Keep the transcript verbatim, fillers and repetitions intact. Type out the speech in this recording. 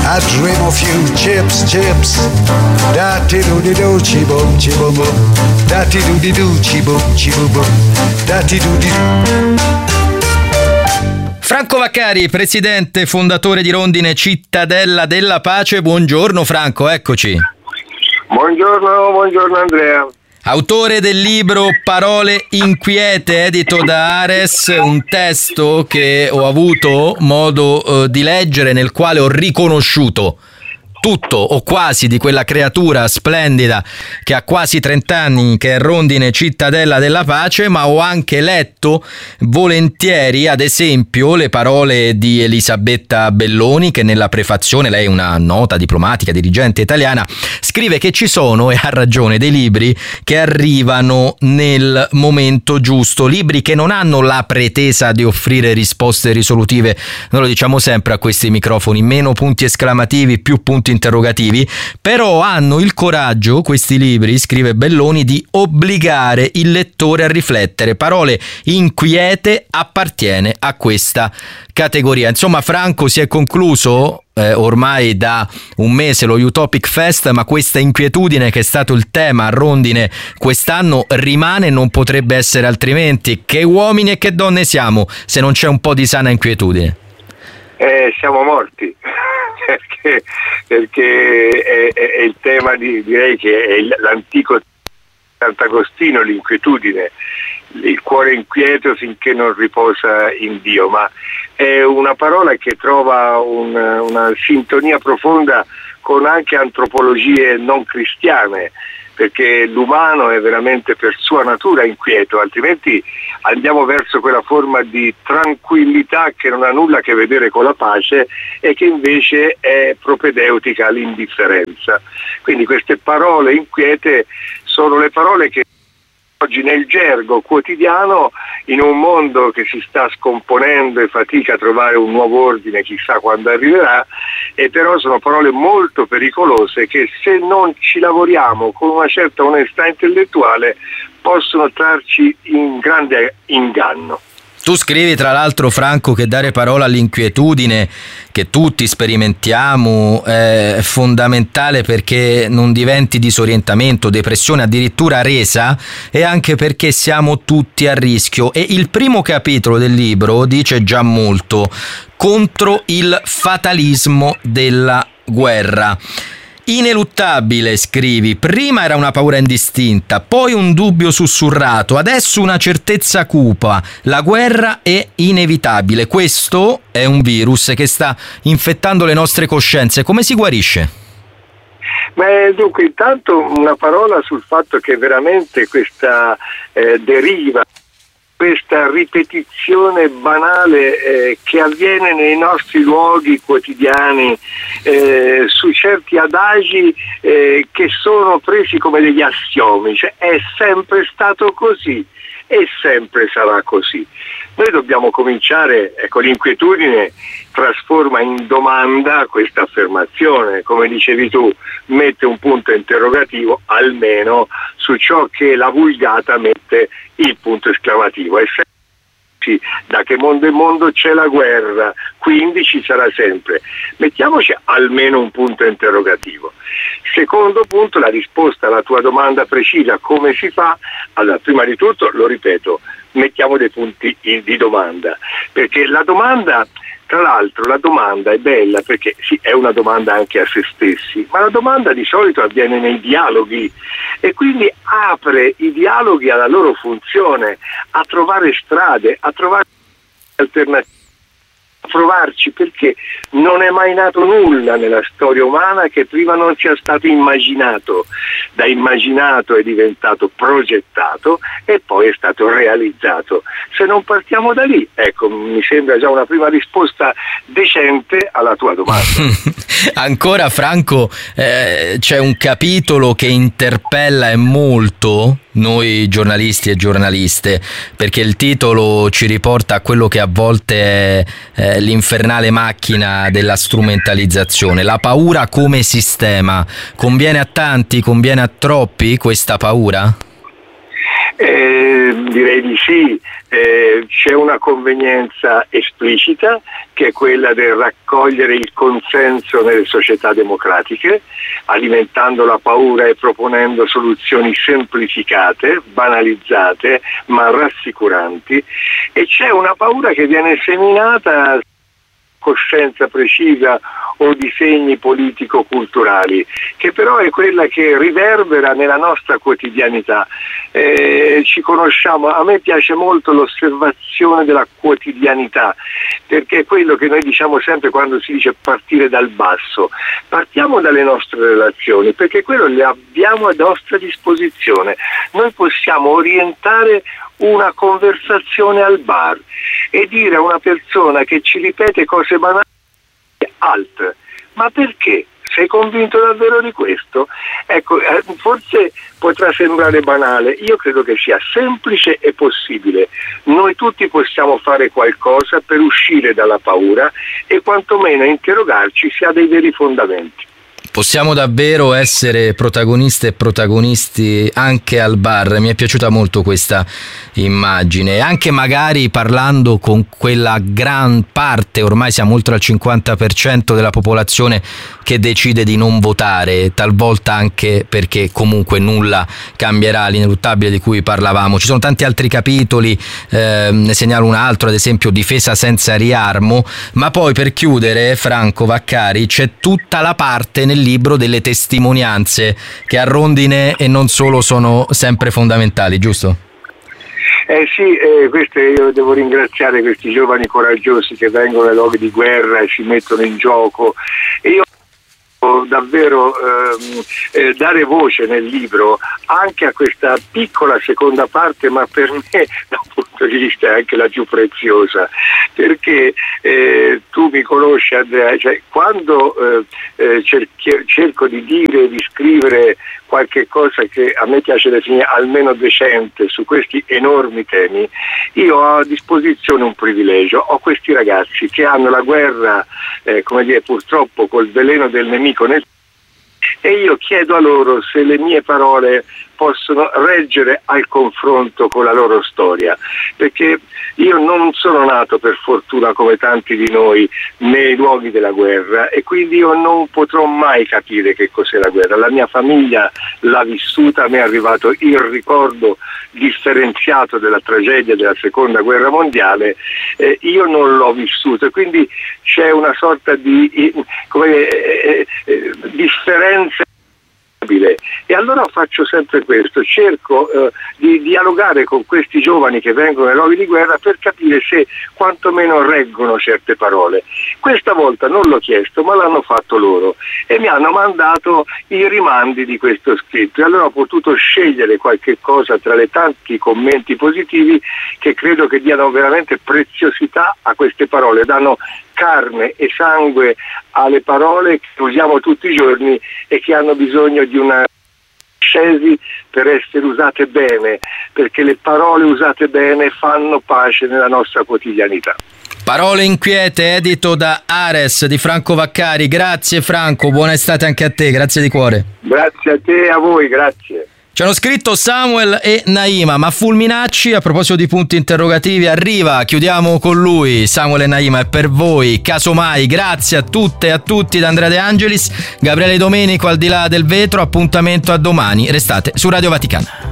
I dream of you, chips, chips. Da-ti-do-di-do, chi-boom, chi-boom-boom. Da-ti-do-di-do, chi-boom, chi-boom-boom. Da-ti-do-di-do. Franco Vaccari, presidente fondatore di Rondine Cittadella della Pace. Buongiorno Franco, eccoci. Buongiorno, buongiorno Andrea. Autore del libro Parole inquiete, edito da Ares, un testo che ho avuto modo eh, di leggere, nel quale ho riconosciuto tutto o quasi di quella creatura splendida che ha quasi trent'anni, che è Rondine Cittadella della Pace, ma ho anche letto volentieri, ad esempio, le parole di Elisabetta Belloni, che nella prefazione, lei è una nota diplomatica, dirigente italiana, scrive che ci sono, e ha ragione, dei libri che arrivano nel momento giusto, libri che non hanno la pretesa di offrire risposte risolutive, noi lo diciamo sempre a questi microfoni, meno punti esclamativi, più punti interrogativi, però hanno il coraggio, questi libri, scrive Belloni, di obbligare il lettore a riflettere. Parole inquiete appartiene a questa categoria. Insomma, Franco, si è concluso eh, ormai da un mese lo Utopic Fest, ma questa inquietudine, che è stato il tema a Rondine quest'anno, rimane e non potrebbe essere altrimenti. Che uomini e che donne siamo se non c'è un po' di sana inquietudine? Eh, siamo morti. Perché, perché è, è, è il tema di, direi che è l'antico Sant'Agostino, l'inquietudine, il cuore inquieto finché non riposa in Dio, ma è una parola che trova un, una sintonia profonda con anche antropologie non cristiane, perché l'umano è veramente per sua natura inquieto, altrimenti andiamo verso quella forma di tranquillità che non ha nulla a che vedere con la pace e che invece è propedeutica all'indifferenza. Quindi queste parole inquiete sono le parole che oggi nel gergo quotidiano, in un mondo che si sta scomponendo e fatica a trovare un nuovo ordine, chissà quando arriverà, e però sono parole molto pericolose che, se non ci lavoriamo con una certa onestà intellettuale, possono trarci in grande inganno. Tu scrivi, tra l'altro, Franco, che dare parola all'inquietudine che tutti sperimentiamo è fondamentale perché non diventi disorientamento, depressione, addirittura resa, e anche perché siamo tutti a rischio. E il primo capitolo del libro dice già molto: contro il fatalismo della guerra. Ineluttabile, scrivi, prima era una paura indistinta, poi un dubbio sussurrato, adesso una certezza cupa, la guerra è inevitabile. Questo è un virus che sta infettando le nostre coscienze. Come si guarisce? Beh, dunque, intanto una parola sul fatto che veramente questa eh, deriva, questa ripetizione banale eh, che avviene nei nostri luoghi quotidiani, eh, su certi adagi eh, che sono presi come degli assiomi, cioè è sempre stato così e sempre sarà così. Noi dobbiamo cominciare, ecco, l'inquietudine trasforma in domanda questa affermazione, come dicevi tu, mette un punto interrogativo almeno su ciò che la vulgata mette il punto esclamativo. E se da che mondo è mondo c'è la guerra, quindi ci sarà sempre. Mettiamoci almeno un punto interrogativo. Secondo punto, la risposta alla tua domanda precisa, come si fa? Allora, prima di tutto, lo ripeto, mettiamo dei punti di domanda, perché la domanda, tra l'altro, la domanda è bella perché sì, è una domanda anche a se stessi, ma la domanda di solito avviene nei dialoghi e quindi apre i dialoghi alla loro funzione, a trovare strade, a trovare alternative, a provarci, perché non è mai nato nulla nella storia umana che prima non sia stato immaginato. Da immaginato è diventato progettato e poi è stato realizzato. Se non partiamo da lì, ecco, mi sembra già una prima risposta decente alla tua domanda. Ancora, Franco, eh, c'è un capitolo che interpella e molto noi giornalisti e giornaliste, perché il titolo ci riporta a quello che a volte è eh, l'infernale macchina della strumentalizzazione. La paura come sistema. Conviene a tanti, conviene a troppi questa paura? Eh, direi di sì, Eh, c'è una convenienza esplicita che è quella del raccogliere il consenso nelle società democratiche, alimentando la paura e proponendo soluzioni semplificate, banalizzate, ma rassicuranti, e c'è una paura che viene seminata coscienza precisa o di segni politico-culturali, che però è quella che riverbera nella nostra quotidianità. Eh, ci conosciamo, a me piace molto l'osservazione della quotidianità, perché è quello che noi diciamo sempre quando si dice partire dal basso. Partiamo dalle nostre relazioni, perché quello le abbiamo a nostra disposizione. Noi possiamo orientare una conversazione al bar e dire a una persona che ci ripete cose banali: alt, ma perché? Sei convinto davvero di questo? Ecco, eh, forse potrà sembrare banale, io credo che sia semplice e possibile. Noi tutti possiamo fare qualcosa per uscire dalla paura e quantomeno interrogarci se ha dei veri fondamenti. Possiamo davvero essere protagoniste e protagonisti anche al bar. Mi è piaciuta molto questa immagine, anche magari parlando con quella gran parte, ormai siamo oltre al cinquanta per cento della popolazione che decide di non votare, talvolta anche perché comunque nulla cambierà, l'ineluttabile di cui parlavamo. Ci sono tanti altri capitoli, eh, ne segnalo un altro, ad esempio difesa senza riarmo, ma poi per chiudere, Franco Vaccari, c'è tutta la parte nel libro delle testimonianze che a Rondine e non solo sono sempre fondamentali, giusto? Eh sì, eh, queste, io devo ringraziare questi giovani coraggiosi che vengono ai luoghi di guerra e si mettono in gioco, e io davvero ehm, eh, dare voce nel libro anche a questa piccola seconda parte, ma per me da un punto di vista è anche la più preziosa, perché eh, tu mi conosci, Andrea, cioè, quando eh, eh, cerchi, cerco di dire e di scrivere qualche cosa che a me piace definire almeno decente su questi enormi temi, io ho a disposizione un privilegio: ho questi ragazzi che hanno la guerra, eh, come dire, purtroppo col veleno del nemico nel... e io chiedo a loro se le mie parole possono reggere al confronto con la loro storia, perché io non sono nato per fortuna come tanti di noi nei luoghi della guerra, e quindi io non potrò mai capire che cos'è la guerra. La mia famiglia l'ha vissuta, a me è arrivato il ricordo differenziato della tragedia della seconda guerra mondiale, eh, io non l'ho vissuto, e quindi c'è una sorta di come, eh, eh, differenza. E allora faccio sempre questo, cerco eh, di dialogare con questi giovani che vengono ai luoghi di guerra per capire se quantomeno reggono certe parole. Questa volta non l'ho chiesto, ma l'hanno fatto loro e mi hanno mandato i rimandi di questo scritto, e allora ho potuto scegliere qualche cosa tra le tanti commenti positivi che credo che diano veramente preziosità a queste parole, danno carne e sangue alle parole che usiamo tutti i giorni e che hanno bisogno di una scesi per essere usate bene, perché le parole usate bene fanno pace nella nostra quotidianità. Parole inquiete, edito da Ares di Franco Vaccari. Grazie Franco, buona estate anche a te, grazie di cuore. Grazie a te e a voi, grazie. Ci hanno scritto Samuel e Naima, ma Fulminacci, a proposito di punti interrogativi, arriva, chiudiamo con lui. Samuel e Naima, è per voi, casomai. Grazie a tutte e a tutti da Andrea De Angelis, Gabriele Domenico al di là del vetro, appuntamento a domani, restate su Radio Vaticana.